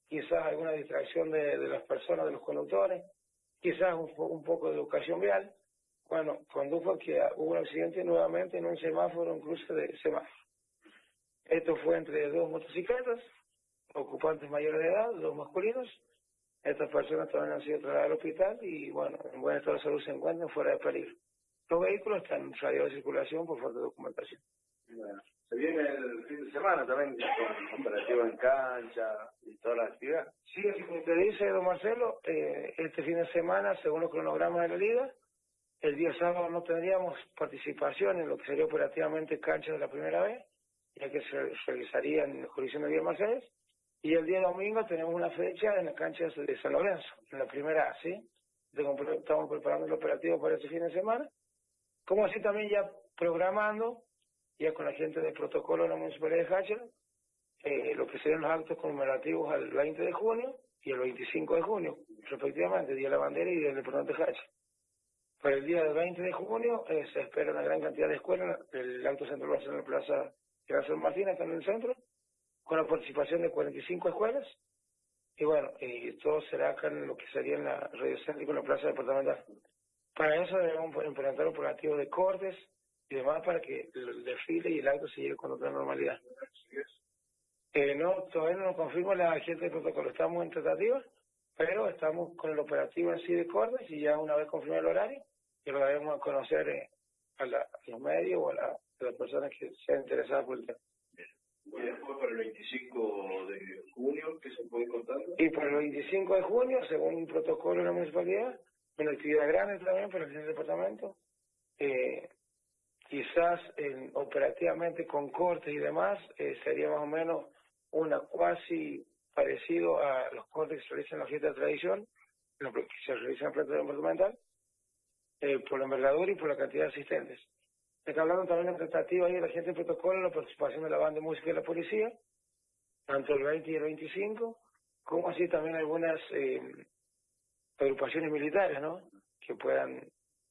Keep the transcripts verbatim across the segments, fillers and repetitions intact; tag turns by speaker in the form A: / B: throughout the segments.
A: quizás alguna distracción de, de las personas, de los conductores, quizás un, un poco de educación vial. Bueno, condujo que hubo un accidente nuevamente en un semáforo, un cruce de semáforo. Esto fue entre dos motocicletas, ocupantes mayores de edad, dos masculinos. Estas personas también han sido trasladadas al hospital y, bueno, en buen estado de salud se encuentran fuera de peligro. Los vehículos están en radio de circulación por falta de documentación.
B: Bueno, se viene el fin de semana también con operativo en cancha y toda la actividad.
A: Sí, así como te dice don Marcelo, eh, este fin de semana, según los cronogramas de la liga, el día sábado no tendríamos participación en lo que sería operativamente cancha de la primera vez, ya que se realizaría en la jurisdicción de Villa Mercedes, y el día domingo tenemos una fecha en la cancha de San Lorenzo, en la primera A, ¿sí? Estamos preparando el operativo para este fin de semana, como así también ya programando, ya con la gente de protocolo de la Municipalidad de Jáchal, eh, lo que serían los actos conmemorativos al veinte de junio y el veinticinco de junio, respectivamente, Día de la Bandera y Día del Departamento de Jáchal. Para el día del veinte de junio eh, se espera una gran cantidad de escuelas. El acto central va a ser en la Plaza General San Martín, acá en el centro, con la participación de cuarenta y cinco escuelas. Y bueno, y todo será acá en lo que sería en la radio céntrica, en la Plaza Departamental. Para eso debemos implementar operativos de cortes y demás para que el desfile y el acto se lleve con otra normalidad. Eh, no, todavía no nos confirma la gente de protocolo, estamos en tratativas, pero estamos con el operativo en sí de cortes y ya una vez confirmado el horario, y lo daremos a conocer eh, a, la, a los medios o a, la, a las personas que sean interesadas por el tema.
B: Y después para el veinticinco de junio, ¿qué se puede contar?
A: Y para el veinticinco de junio, según un protocolo de la municipalidad, una actividad grande también para el departamento, eh, quizás eh, operativamente con cortes y demás, eh, sería más o menos una cuasi parecido a los cortes que se realizan en la fiesta de tradición, lo que se realiza en la planta departamental, eh, por la envergadura y por la cantidad de asistentes. Está hablando también de tratativa ahí de la gente de protocolo, la participación de la banda de música y la policía, tanto el veinte y el veinticinco, como así también algunas eh, agrupaciones militares, ¿no?, que puedan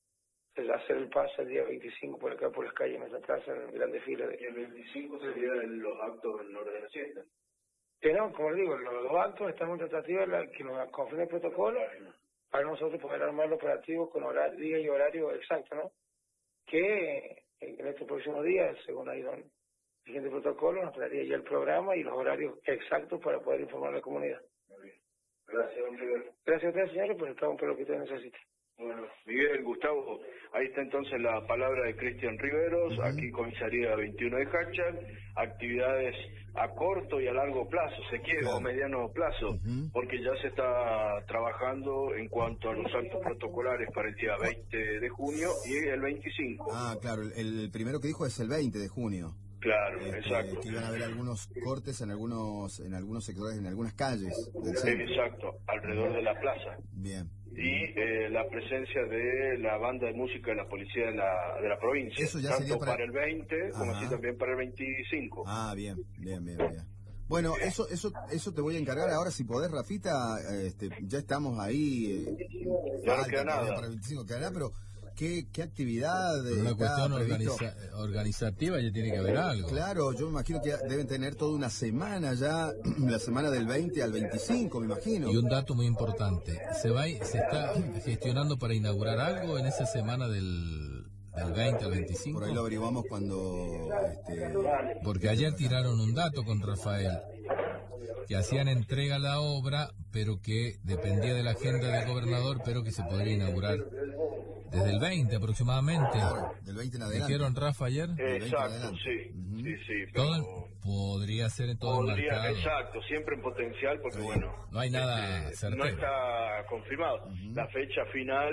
A: hacer el paso el día veinticinco por acá por las calles de nuestra plaza en gran desfile. De...
B: Y el veinticinco sería los actos en orden de la siesta.
A: Que no, como digo, los dos actos estamos en tratativa que nos confirme el protocolo para nosotros poder armar el operativo con horario, día y horario exacto, ¿no? Que en estos próximos días, según ahí don el siguiente protocolo, nos traería ya el programa y los horarios exactos para poder informar a la comunidad.
B: Muy bien. Gracias, don Miguel.
A: Gracias a ustedes, señores, pues estamos por lo que ustedes necesiten.
B: Bueno, Miguel, Gustavo, ahí está entonces la palabra de Cristian Riveros, uh-huh. Aquí comisaría veintiuno de Jáchal, actividades a corto y a largo plazo, se quiere, claro, o mediano plazo, uh-huh. porque ya se está trabajando en cuanto a los actos protocolares para el día veinte de junio y el veinticinco.
C: Ah, claro, el, el primero que dijo es el veinte de junio.
B: Claro,
C: este,
B: exacto.
C: Que iban a haber algunos cortes en algunos en algunos sectores, en algunas calles del centro.
B: Exacto, alrededor de la plaza.
C: Bien.
B: Y eh, la presencia de la banda de música de la policía de la, de la provincia.
C: Eso ya
B: tanto
C: sería para...
B: para el veinte como
C: Ajá.
B: así también para el veinticinco.
C: Ah, bien, bien, bien, bien. Bueno, bien. eso eso eso te voy a encargar ahora, si podés, Rafita, este, ya estamos ahí. Eh,
B: ya no queda nada.
C: Para el veinticinco queda nada, pero ¿qué, qué actividad?
D: Una cuestión organiza organizativa, ya tiene que haber algo.
C: Claro, yo me imagino que deben tener toda una semana ya, la semana del veinte al veinticinco, me imagino.
D: Y un dato muy importante, se va se está gestionando para inaugurar algo en esa semana del, del veinte al veinticinco.
C: Por ahí lo averiguamos cuando... Este...
D: Porque ayer tiraron un dato con Rafael, que hacían entrega a la obra, pero que dependía de la agenda del gobernador, pero que se podría inaugurar desde el veinte aproximadamente.
C: Claro, del veinte en adelante.
D: ¿Dijeron Rafa ayer?
B: Exacto, sí, uh-huh. sí, sí.
D: Pero todo podría ser en todo
B: podría,
D: marcado.
B: Exacto, siempre en potencial, porque sí, bueno...
D: No hay nada
B: este,
D: certero.
B: No está confirmado. Uh-huh. La fecha final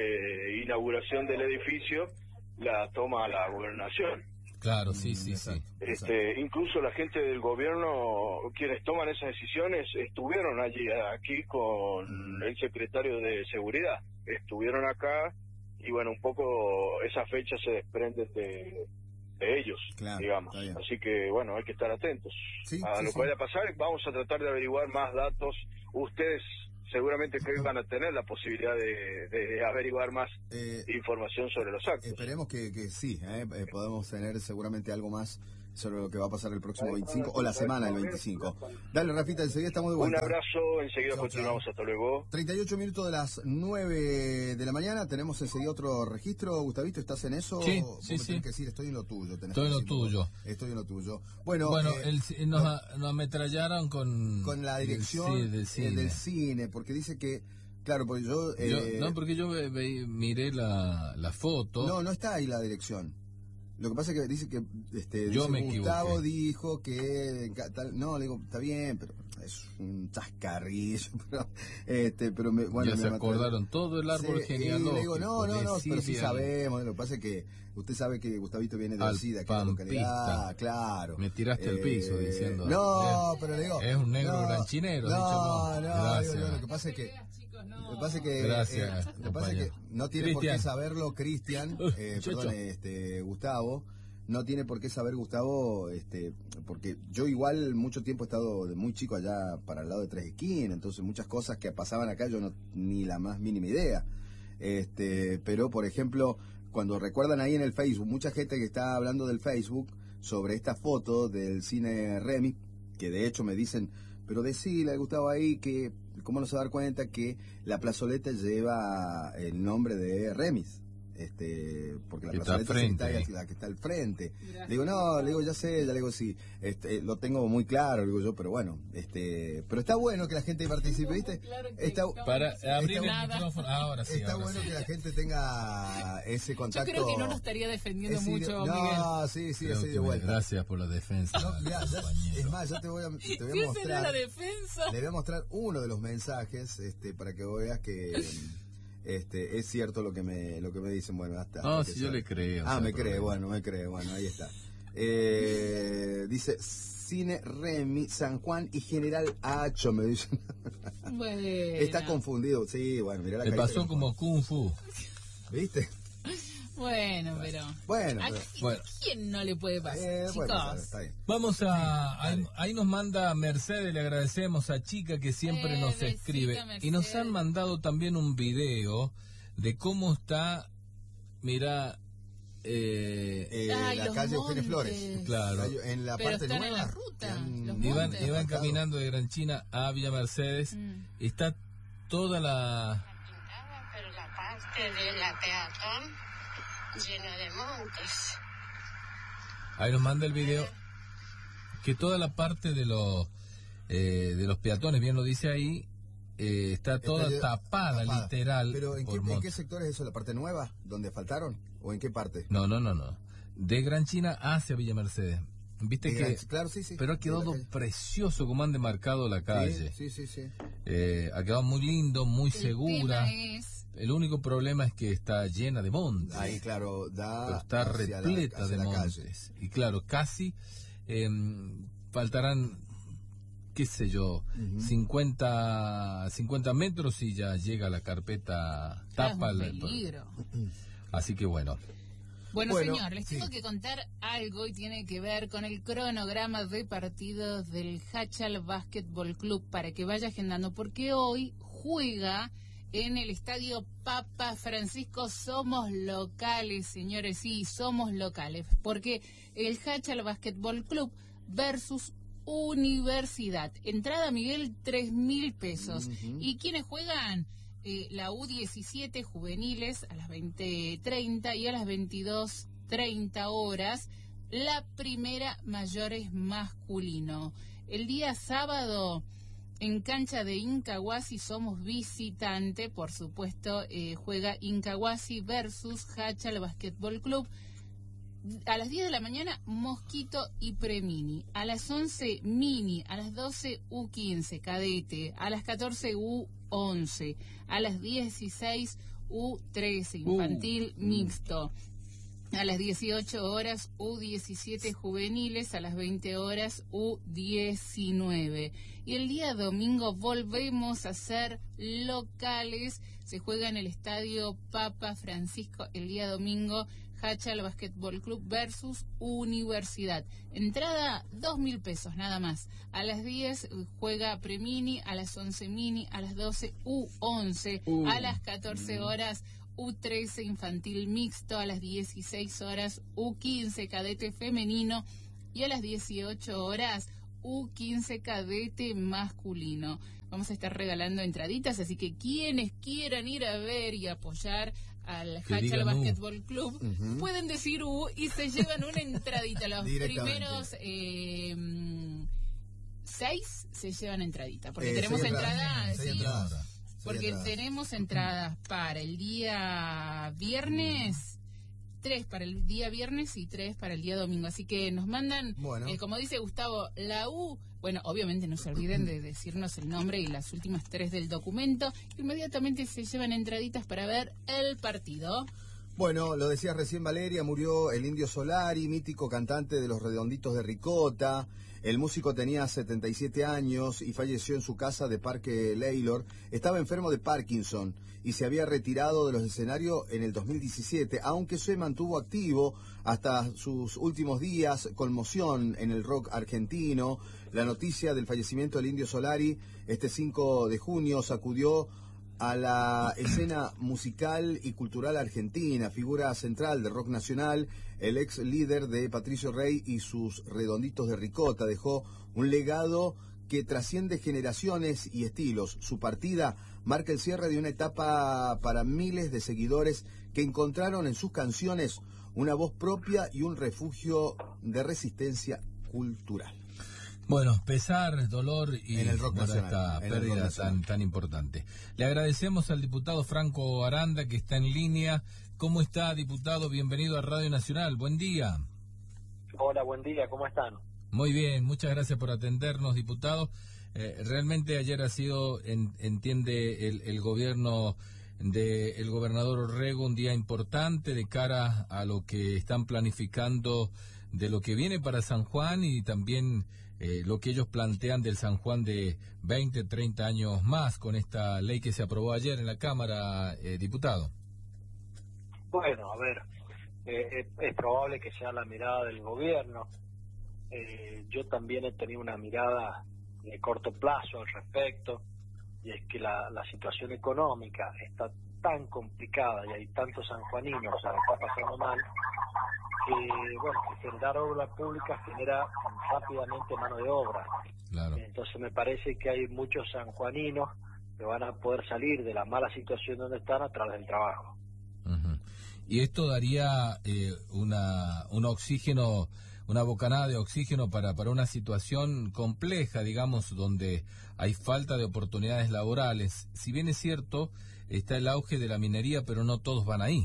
B: de inauguración del edificio la toma la gobernación.
D: Claro, sí, sí, sí.
B: Este, incluso la gente del gobierno, quienes toman esas decisiones, estuvieron allí, aquí con el secretario de Seguridad. Estuvieron acá y bueno, un poco esa fecha se desprende de, de ellos, claro, digamos. Así que bueno, hay que estar atentos sí, a sí, lo que sí. vaya a pasar. Vamos a tratar de averiguar más datos. Ustedes seguramente que van a tener la posibilidad de, de averiguar más eh, información sobre los actos.
C: Esperemos que, que sí, eh, podemos tener seguramente algo más sobre lo que va a pasar el próximo veinticinco o la semana del veinticinco. Dale, Rafita, enseguida estamos de vuelta.
B: Un abrazo, enseguida chau, continuamos, chau. Hasta luego.
C: treinta y ocho minutos de las nueve de la mañana, tenemos enseguida otro registro. Gustavito, ¿estás en eso?
D: Sí,
C: ¿Vos
D: sí,
C: me
D: sí.
C: tenés que decir, estoy en lo tuyo? Tenés
D: Estoy en
C: que
D: lo
C: decir,
D: tuyo.
C: Estoy en lo tuyo. Bueno,
D: bueno
C: eh,
D: el, nos, nos ametrallaron con...
C: con la dirección
D: del, sí, del, cine.
C: Eh, del cine, porque dice que, claro, porque yo... Eh,
D: yo no, porque yo ve, ve, miré la, la foto.
C: No, no está ahí la dirección. Lo que pasa es que dice que este,
D: yo
C: dice,
D: me
C: Gustavo
D: equivoqué.
C: dijo que tal, no, le digo, está bien, pero es un chascarrillo, pero este, pero me, bueno,
D: ya
C: me
D: se
C: mató.
D: acordaron todo el árbol
C: Sí,
D: genealógico.
C: Y le digo, no, no, no, pero sí
D: Silvia,
C: sabemos, lo que pasa es que usted sabe que Gustavito viene de
D: al
C: así, de aquella localidad, claro.
D: Me tiraste al
C: eh,
D: piso diciendo.
C: No,
D: es,
C: pero le digo.
D: es un negro
C: no,
D: granchinero.
C: No,
D: dicho,
C: no,
D: gracias.
C: digo, no, lo que pasa es que Lo que pasa es que,
D: Gracias,
C: eh, lo que pasa es que no tiene
D: Cristian.
C: por qué saberlo Cristian, eh, perdón, este, Gustavo, no tiene por qué saber Gustavo, este, porque yo igual mucho tiempo he estado de muy chico allá para el lado de Tres Esquinas, entonces muchas cosas que pasaban acá yo no ni la más mínima idea, este, pero por ejemplo, cuando recuerdan ahí en el Facebook, mucha gente que está hablando del Facebook sobre esta foto del cine Remy, que de hecho me dicen, pero decile a Gustavo ahí que, ¿cómo no se va a dar cuenta que la plazoleta lleva el nombre de Remis? Este, porque la
D: que
C: plazoleta
D: está
C: está,
D: frente,
C: la que está al frente. Le digo, no, le digo, ya sé, ya le digo, sí, este, lo tengo muy claro, le digo yo, pero bueno, este, pero está bueno que la gente participe, ¿viste? Está,
D: Para abrir el
C: está,
D: micrófono, ahora sí.
C: está
D: ahora
C: bueno
D: sí.
C: que la gente tenga ese contacto.
E: Yo creo que no lo estaría defendiendo
C: Es decir,
E: mucho,
C: no, sí, sí,
D: Creo
C: así
D: que
C: de
D: me-
C: vuelta.
D: Gracias por la defensa.
C: No, mirá, ya-
D: compañero.
C: es más, yo te voy a, te voy a
E: Miguel.
C: mostrar.
E: Esa era la defensa.
C: Le voy a mostrar uno de los mensajes, este, para que veas que este es cierto lo que me lo que me dicen. Bueno, hasta.
D: No,
C: hasta
D: si
C: que
D: yo
C: sea.
D: le creo.
C: Ah,
D: o sea,
C: me cree,
D: problema.
C: bueno, me cree, bueno, ahí está. Eh, dice Cine Remy, San Juan y General Hacho, me dicen.
E: Bueno.
C: Está confundido, sí, bueno, mirá la
D: Le
C: carita
D: pasó
C: que-
D: como Kung Fu.
C: ¿Viste?
E: Bueno, pero.
C: Bueno,
E: ¿A
C: pero-
E: qui-
D: bueno.
E: ¿Quién no le puede pasar,
C: eh,
E: chicos?
C: bueno, está bien.
D: Vamos a... Ahí, ahí nos manda Mercedes, le agradecemos a Chica que siempre
E: Eh,
D: nos
E: besito,
D: escribe.
E: Mercedes.
D: Y nos han mandado también un video de cómo está, mira, eh,
C: Eh,
E: Ay,
C: la
E: los
C: calle Eugenio
E: montes.
C: Flores.
D: Claro.
C: En la
E: Pero
C: parte
E: están
C: nueva.
E: en la ruta,
C: que han-
E: los
D: iban,
E: montes.
D: iban
C: Apartado.
D: caminando de Gran China a Villa Mercedes.
E: Mm.
D: Y está toda la...
F: Pero la parte de la peatón llena de montes.
D: Ahí nos manda el video que toda la parte de los eh, de los peatones, bien lo dice ahí, eh, está toda
C: Está ya-
D: tapada,
C: tapada.
D: literal.
C: Pero ¿en qué,
D: por
C: ¿en qué
D: montes.
C: sector es eso? ¿La parte nueva? ¿Donde faltaron? ¿O en qué parte?
D: No, no, no, no. De Gran China hacia Villa Mercedes. Viste
C: De
D: que...
C: Gran- claro, sí, sí.
D: Pero ha
C: De
D: quedado
C: la calle.
D: precioso como han demarcado la calle.
C: Sí, sí, sí. sí.
D: Eh, ha quedado muy lindo, muy
E: El
D: segura.
E: tema es.
D: El único problema es que está llena de montes.
C: Ahí, claro, da
D: Pero está
C: hacia la-
D: repleta
C: hacia
D: de
C: la calle.
D: montes. Y claro, casi eh, faltarán, qué sé yo,
C: Ujú.
D: cincuenta, cincuenta metros y ya llega la carpeta, tapa.
E: Ah, es un
D: la-
E: peligro.
D: así que bueno.
E: Bueno,
C: Bueno,
E: señor, les
C: sí.
E: tengo que contar algo y tiene que ver con el cronograma de partidos del Hachal Basketball Club para que vaya agendando, porque hoy juega en el estadio Papa Francisco. Somos locales, señores, sí, somos locales, porque el Hachal Basketball Club versus Universidad. Entrada, Miguel, tres mil pesos.
C: Ujú.
E: ¿Y quiénes juegan? Eh, la U diecisiete juveniles a las veinte treinta y a las veintidós treinta horas la primera mayores masculino. El día sábado en cancha de Incahuasi somos visitante, por supuesto, eh, juega Incahuasi versus Hachal Basketball Club. A las diez de la mañana, Mosquito y Premini. A las once, Mini. A las doce, U quince, Cadete. A las catorce, U once. A las dieciséis, U trece, Infantil
C: Uh,
E: Mixto. A las dieciocho horas, U diecisiete juveniles. A las veinte horas, U diecinueve. Y el día domingo volvemos a ser locales. Se juega en el estadio Papa Francisco el día domingo. Hachal Basketball Club versus Universidad. Entrada dos mil pesos nada más. A las diez juega Premini, a las once Mini, a las doce U once,
D: Uh.
E: a las catorce horas U trece Infantil Mixto, a las dieciséis horas U quince Cadete Femenino, y a las dieciocho horas U quince cadete masculino. Vamos a estar regalando entraditas, así que quienes quieran ir a ver y apoyar al Hachal Basketball Club, uh-huh. pueden decir U y se llevan una entradita. Los primeros eh, seis se llevan entradita, porque eh, tenemos entradas, sí, entrada. porque entrada. tenemos entradas para el día viernes, tres para el día viernes y tres para el día domingo. Así que nos mandan, bueno. eh, como dice Gustavo, la U. Bueno, obviamente no se olviden de decirnos el nombre y las últimas tres del documento. Inmediatamente se llevan entraditas para ver el partido.
C: Bueno, lo decías recién, Valeria, murió el Indio Solari, mítico cantante de Los Redonditos de Ricota. El músico tenía setenta y siete años y falleció en su casa de Parque Leylor. Estaba enfermo de Parkinson y se había retirado de los escenarios en el dos mil diecisiete, aunque se mantuvo activo hasta sus últimos días. Conmoción en el rock argentino. La noticia del fallecimiento del Indio Solari este cinco de junio sacudió a la escena musical y cultural argentina, figura central de rock nacional. El ex líder de Patricio Rey y sus Redonditos de Ricota dejó un legado que trasciende generaciones y estilos. Su partida marca el cierre de una etapa para miles de seguidores que encontraron en sus canciones una voz propia y un refugio de resistencia cultural.
D: Bueno, pesar, dolor y
C: en el rock nacional,
D: esta pérdida tan, tan importante. Le agradecemos al diputado Franco Aranda, que está en línea. ¿Cómo está, diputado? Bienvenido a Radio Nacional. Buen día.
G: Hola, buen día. ¿Cómo están?
D: Muy bien, muchas gracias por atendernos, diputado. Eh, realmente ayer ha sido, en, entiende el, el gobierno del gobernador Orrego, un día importante de cara a lo que están planificando de lo que viene para San Juan y también eh, lo que ellos plantean del San Juan de veinte, treinta años más con esta ley que se aprobó ayer en la Cámara, eh, diputado.
G: Bueno, a ver, eh, es, es probable que sea la mirada del gobierno. Eh, yo también he tenido una mirada de corto plazo al respecto, y es que la, la situación económica está tan complicada y hay tantos sanjuaninos que la está pasando mal, que bueno, que generar obra pública genera rápidamente mano de obra.
D: Claro.
G: Entonces me parece que hay muchos sanjuaninos que van a poder salir de la mala situación donde están a través del trabajo.
D: Uh-huh. Y esto daría eh, una un oxígeno, una bocanada de oxígeno para, para una situación compleja, digamos, donde hay falta de oportunidades laborales. Si bien es cierto, está el auge de la minería, pero no todos van ahí.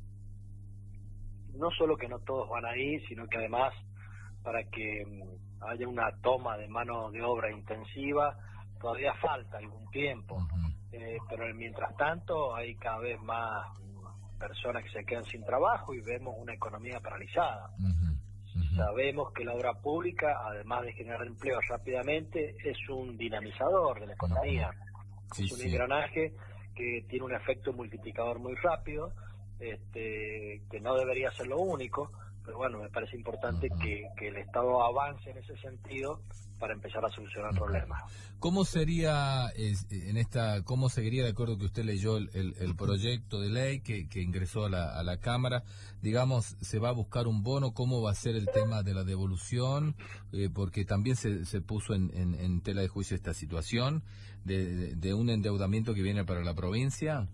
G: No solo que no todos van ahí, sino que además para que haya una toma de mano de obra intensiva todavía falta algún tiempo. Uh-huh. Eh, pero mientras tanto hay cada vez más personas que se quedan sin trabajo y vemos una economía paralizada. Uh-huh. Uh-huh. Sabemos que la obra pública, además de generar empleo rápidamente, es un dinamizador de la economía. Sí, es un sí. engranaje que tiene un efecto multiplicador muy rápido, este que no debería ser lo único, pero bueno, me parece importante uh-huh. que, que el Estado avance en ese sentido para empezar a solucionar uh-huh. problemas.
D: ¿Cómo sería es, en esta, cómo seguiría, de acuerdo que usted leyó el, el, el proyecto de ley que, que ingresó a la, a la Cámara, digamos, se va a buscar un bono? ¿Cómo va a ser el tema de la devolución? Eh, porque también se, se puso en, en, en tela de juicio esta situación de, de, de un endeudamiento que viene para la provincia.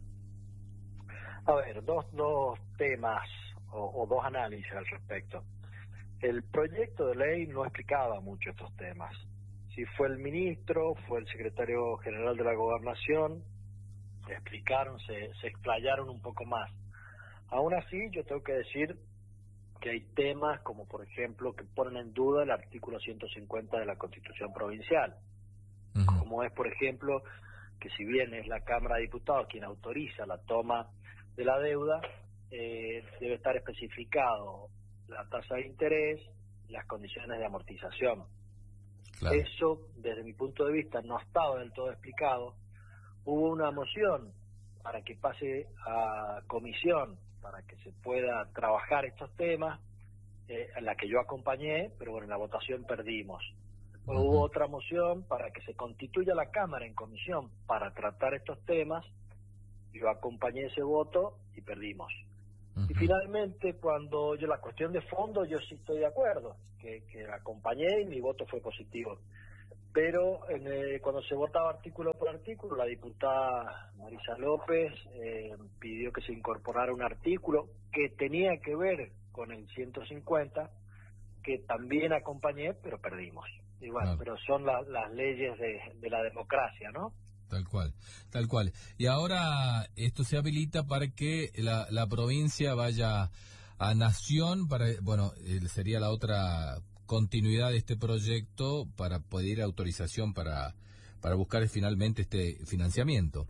G: A ver, dos, dos temas o, o dos análisis al respecto. El proyecto de ley no explicaba mucho estos temas. Si fue el ministro, fue el secretario general de la Gobernación, explicaron, se, se explayaron un poco más. Aún así, yo tengo que decir que hay temas como, por ejemplo, que ponen en duda el artículo ciento cincuenta de la Constitución Provincial. Uh-huh. Como es, por ejemplo, que si bien es la Cámara de Diputados quien autoriza la toma de la deuda, eh, debe estar especificado la tasa de interés y las condiciones de amortización. Claro. Eso, desde mi punto de vista, no estaba del todo explicado. Hubo una moción para que pase a comisión, para que se pueda trabajar estos temas, eh, en la que yo acompañé, pero bueno, en la votación perdimos. Uh-huh. Hubo otra moción para que se constituya la Cámara en comisión para tratar estos temas. Yo acompañé ese voto y perdimos. Uh-huh. Y finalmente, cuando yo la cuestión de fondo, yo sí estoy de acuerdo, que, que la acompañé y mi voto fue positivo. Pero en, eh, cuando se votaba artículo por artículo, la diputada Marisa López eh, pidió que se incorporara un artículo que tenía que ver con el ciento cincuenta, que también acompañé, pero perdimos. Y bueno, claro. Pero son la, las leyes de, de la democracia, ¿no?
D: Tal cual, tal cual. Y ahora esto se habilita para que la, la provincia vaya a Nación, para, bueno, sería la otra continuidad de este proyecto para pedir autorización para, para buscar finalmente este financiamiento.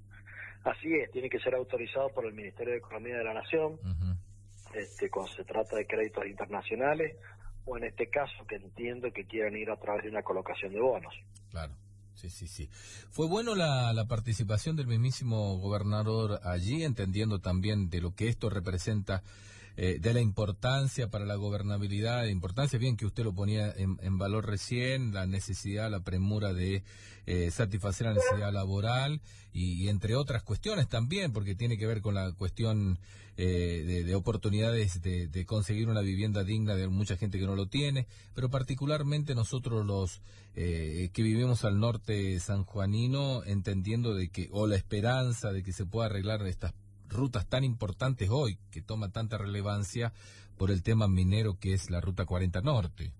G: Así es, tiene que ser autorizado por el Ministerio de Economía de la Nación, uh-huh. este, cuando se trata de créditos internacionales, o en este caso que entiendo que quieran ir a través de una colocación de bonos.
D: Claro. Sí, sí, sí. Fue bueno la, la participación del mismísimo gobernador allí, entendiendo también de lo que esto representa, eh, de la importancia para la gobernabilidad, la importancia, bien que usted lo ponía en, en valor recién, la necesidad, la premura de eh, satisfacer la necesidad laboral y, y entre otras cuestiones también, porque tiene que ver con la cuestión eh, de, de oportunidades de, de conseguir una vivienda digna de mucha gente que no lo tiene, pero particularmente nosotros los eh, que vivimos al norte sanjuanino, entendiendo de que, o la esperanza de que se pueda arreglar estas rutas tan importantes hoy, que toma tanta relevancia por el tema minero que es la Ruta cuarenta Norte.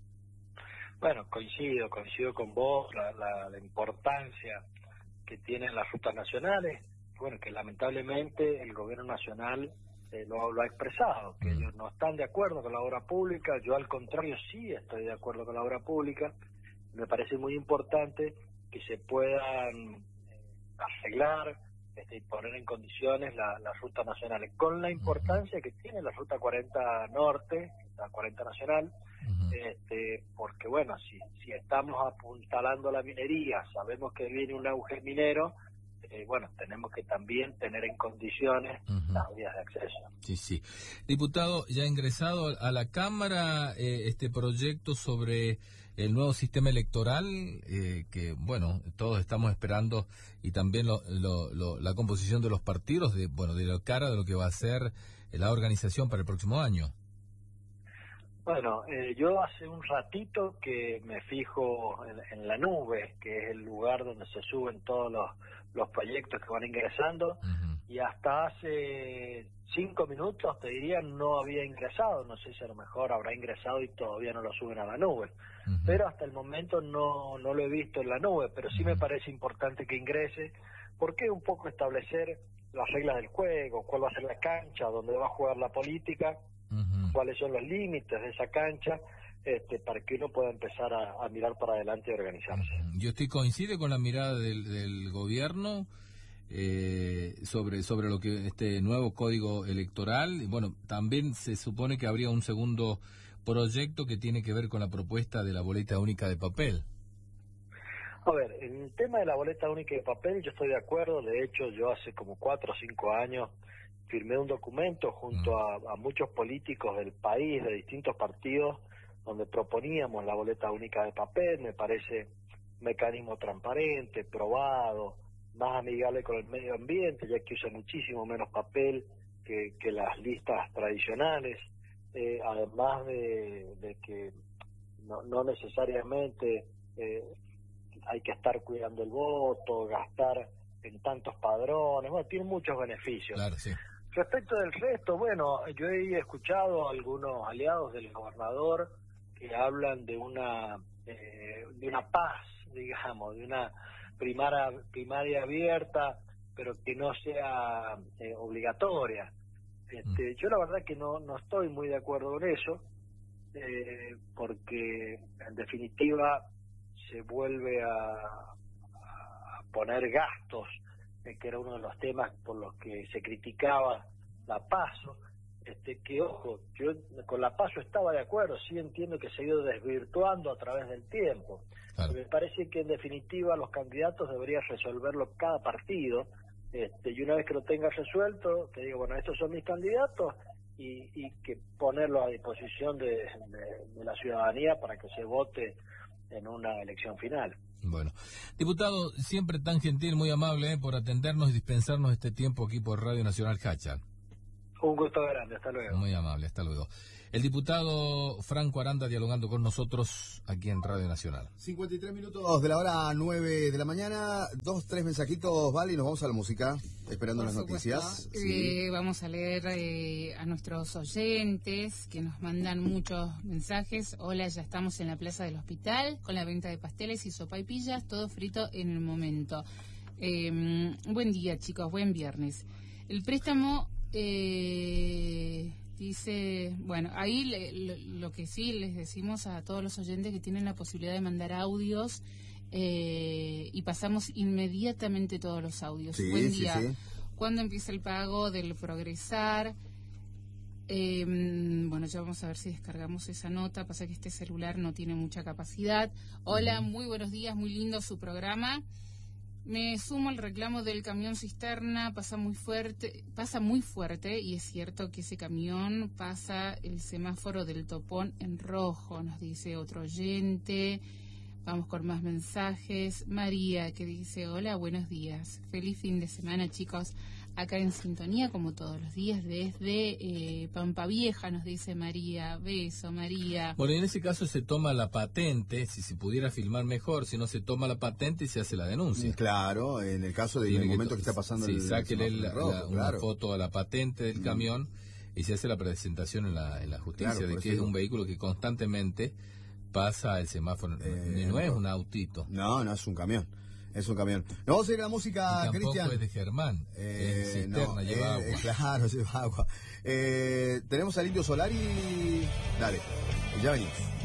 G: Bueno, coincido, coincido con vos, la, la, la importancia que tienen las rutas nacionales, bueno, que lamentablemente el gobierno nacional eh, lo, lo ha expresado, que mm. ellos no están de acuerdo con la obra pública, yo al contrario sí estoy de acuerdo con la obra pública, me parece muy importante que se puedan eh, arreglar este, y poner en condiciones la, las rutas nacionales, con la importancia que tiene la Ruta cuarenta Norte, la cuarenta Nacional, uh-huh. este, porque bueno, si, si estamos apuntalando la minería, sabemos que viene un auge minero, eh, bueno, tenemos que también tener en condiciones uh-huh. las vías de acceso.
D: Sí, sí. Diputado, ya ha ingresado a la Cámara eh, este proyecto sobre el nuevo sistema electoral, eh, que, bueno, todos estamos esperando, y también lo, lo, lo, la composición de los partidos, de bueno, de la cara de lo que va a ser la organización para el próximo año.
G: Bueno, eh, yo hace un ratito que me fijo en, en la nube, que es el lugar donde se suben todos los, los proyectos que van ingresando, uh-huh. y hasta hace cinco minutos, te diría, no había ingresado, no sé si a lo mejor habrá ingresado y todavía no lo suben a la nube, uh-huh. pero hasta el momento no, no lo he visto en la nube, pero sí uh-huh. me parece importante que ingrese, porque un poco establecer las reglas del juego, cuál va a ser la cancha, dónde va a jugar la política, uh-huh. cuáles son los límites de esa cancha, este, para que uno pueda empezar a, a mirar para adelante y organizarse.
D: Uh-huh. ¿Y usted coincide con la mirada del, del gobierno eh, sobre sobre lo que este nuevo código electoral? Bueno, también se supone que habría un segundo proyecto que tiene que ver con la propuesta de la boleta única de papel.
G: A ver, en el tema de la boleta única de papel yo estoy de acuerdo. De hecho, yo hace como cuatro o cinco años firmé un documento junto a, a muchos políticos del país, de distintos partidos, donde proponíamos la boleta única de papel. Me parece un mecanismo transparente, probado, más amigable con el medio ambiente, ya que usa muchísimo menos papel que, que las listas tradicionales, eh, además de, de que no, no necesariamente eh, hay que estar cuidando el voto, gastar en tantos padrones, bueno, tiene muchos beneficios.
D: Claro, sí.
G: Respecto del resto, bueno, yo he escuchado a algunos aliados del gobernador que hablan de una eh, de una paz, digamos, de una primaria primaria abierta, pero que no sea eh, obligatoria. Este, mm. Yo la verdad que no no estoy muy de acuerdo con eso, eh, porque en definitiva se vuelve a, a poner gastos, eh, que era uno de los temas por los que se criticaba la PASO, este, que ojo, yo con la PASO estaba de acuerdo, sí entiendo que se ha ido desvirtuando a través del tiempo. Claro. Me parece que en definitiva los candidatos deberían resolverlo cada partido, este, y una vez que lo tengas resuelto, te digo, bueno, estos son mis candidatos, y, y que ponerlo a disposición de, de, de la ciudadanía para que se vote en una elección final.
D: Bueno, diputado, siempre tan gentil, muy amable, ¿eh? por atendernos y dispensarnos este tiempo aquí por Radio Nacional Hachal.
G: Un gusto grande, hasta luego.
D: Muy amable, hasta luego. El diputado Franco Aranda dialogando con nosotros aquí en Radio Nacional.
C: cincuenta y tres minutos de la hora nueve de la mañana, dos, tres mensajitos, vale, y nos vamos a la música, esperando
E: Por
C: las
E: supuesto.
C: noticias.
E: Eh,
C: Sí.
E: Vamos a leer eh, a nuestros oyentes que nos mandan muchos mensajes. Hola, ya estamos en la plaza del hospital con la venta de pasteles y sopaipillas, todo frito en el momento. Eh, buen día, chicos, buen viernes. El préstamo... Eh, Dice, bueno, ahí le, lo, lo que sí les decimos a todos los oyentes que tienen la posibilidad de mandar audios eh, y pasamos inmediatamente todos los audios.
C: Sí,
E: Buen
C: sí,
E: día.
C: sí.
E: ¿Cuándo empieza el pago del Progresar? Eh, bueno, ya vamos a ver si descargamos esa nota. Pasa que este celular no tiene mucha capacidad. Hola, muy buenos días, muy lindo su programa. Me sumo al reclamo del camión cisterna, pasa muy fuerte, pasa muy fuerte y es cierto que ese camión pasa el semáforo del Topón en rojo, nos dice otro oyente. Vamos con más mensajes. María, que dice, hola, buenos días. Feliz fin de semana, chicos. Acá en sintonía, como todos los días, desde eh, Pampa Vieja, nos dice María. Beso, María.
D: Bueno, y en ese caso se toma la patente, si se pudiera filmar mejor, si no se toma la patente y se hace la denuncia.
C: Claro, en el caso del momento que, que está pasando
D: sí,
C: el
D: sáquele
C: el
D: la,
C: rojo,
D: la,
C: claro.
D: una foto a la patente del mm. camión y se hace la presentación en la, en la justicia claro, de que es digo. un vehículo que constantemente pasa el semáforo. Eh, no es un autito.
C: No, no es un camión. Es un camión. Nos vamos a ir a la música, Cristian.
D: Tampoco es de Germán.
C: Eh,
D: cisterna,
C: no,
D: lleva
C: eh,
D: agua.
C: Claro, lleva agua. Eh, tenemos al Indio Solari. Dale, ya venimos.